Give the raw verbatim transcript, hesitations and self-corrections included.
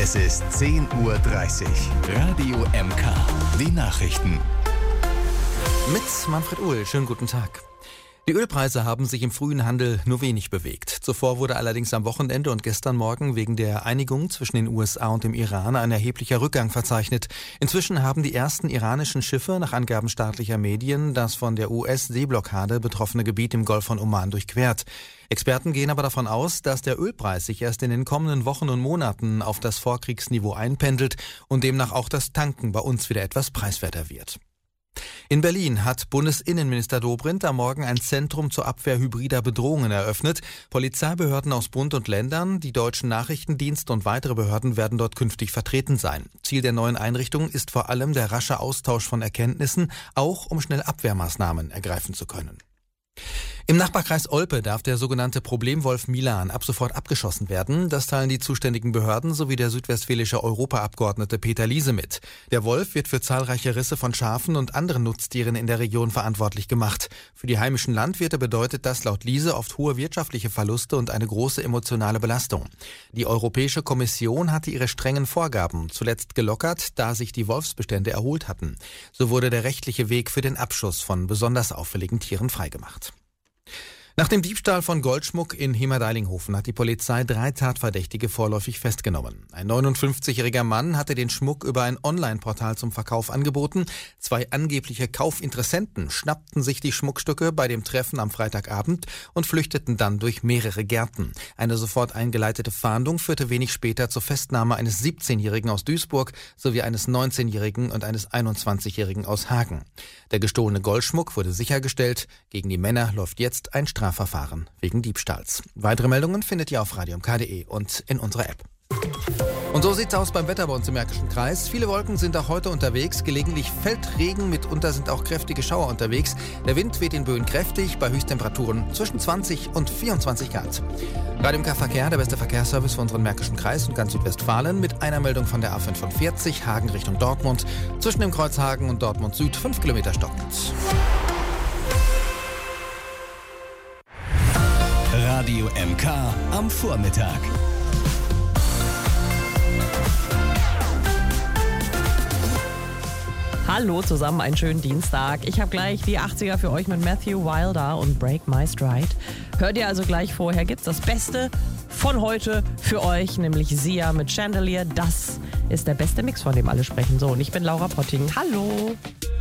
Es ist zehn Uhr dreißig. Radio M K. Die Nachrichten. Mit Manfred Uhl. Schönen guten Tag. Die Ölpreise haben sich im frühen Handel nur wenig bewegt. Zuvor wurde allerdings am Wochenende und gestern Morgen wegen der Einigung zwischen den U S A und dem Iran ein erheblicher Rückgang verzeichnet. Inzwischen haben die ersten iranischen Schiffe nach Angaben staatlicher Medien das von der U S-Seeblockade betroffene Gebiet im Golf von Oman durchquert. Experten gehen aber davon aus, dass der Ölpreis sich erst in den kommenden Wochen und Monaten auf das Vorkriegsniveau einpendelt und demnach auch das Tanken bei uns wieder etwas preiswerter wird. In Berlin hat Bundesinnenminister Dobrindt am Morgen ein Zentrum zur Abwehr hybrider Bedrohungen eröffnet. Polizeibehörden aus Bund und Ländern, die deutschen Nachrichtendienste und weitere Behörden werden dort künftig vertreten sein. Ziel der neuen Einrichtung ist vor allem der rasche Austausch von Erkenntnissen, auch um schnell Abwehrmaßnahmen ergreifen zu können. Im Nachbarkreis Olpe darf der sogenannte Problemwolf Milan ab sofort abgeschossen werden. Das teilen die zuständigen Behörden sowie der südwestfälische Europaabgeordnete Peter Liese mit. Der Wolf wird für zahlreiche Risse von Schafen und anderen Nutztieren in der Region verantwortlich gemacht. Für die heimischen Landwirte bedeutet das laut Liese oft hohe wirtschaftliche Verluste und eine große emotionale Belastung. Die Europäische Kommission hatte ihre strengen Vorgaben zuletzt gelockert, da sich die Wolfsbestände erholt hatten. So wurde der rechtliche Weg für den Abschuss von besonders auffälligen Tieren freigemacht. Nach dem Diebstahl von Goldschmuck in Hemerdalinghofen hat die Polizei drei Tatverdächtige vorläufig festgenommen. Ein neunundfünfzigjähriger Mann hatte den Schmuck über ein Online-Portal zum Verkauf angeboten. Zwei angebliche Kaufinteressenten schnappten sich die Schmuckstücke bei dem Treffen am Freitagabend und flüchteten dann durch mehrere Gärten. Eine sofort eingeleitete Fahndung führte wenig später zur Festnahme eines siebzehnjährigen aus Duisburg sowie eines neunzehnjährigen und eines einundzwanzigjährigen aus Hagen. Der gestohlene Goldschmuck wurde sichergestellt. Gegen die Männer läuft jetzt ein Strafverfahren wegen Diebstahls. Weitere Meldungen findet ihr auf radio m k punkt d e und in unserer App. Und so sieht's aus beim Wetter bei uns im Märkischen Kreis. Viele Wolken sind auch heute unterwegs. Gelegentlich fällt Regen, mitunter sind auch kräftige Schauer unterwegs. Der Wind weht in Böen kräftig, bei Höchsttemperaturen zwischen zwanzig und vierundzwanzig Grad. Radio M K Verkehr, der beste Verkehrsservice für unseren Märkischen Kreis und ganz Südwestfalen mit einer Meldung von der A fünfundvierzig, Hagen Richtung Dortmund. Zwischen dem Kreuz Hagen und Dortmund Süd fünf Kilometer stockend. Radio M K am Vormittag. Hallo zusammen, einen schönen Dienstag. Ich habe gleich die achtziger für euch mit Matthew Wilder und Break My Stride. Hört ihr also gleich vorher, gibt's das Beste von heute für euch, nämlich Sia mit Chandelier. Das ist der beste Mix, von dem alle sprechen. So, und ich bin Laura Potting. Hallo!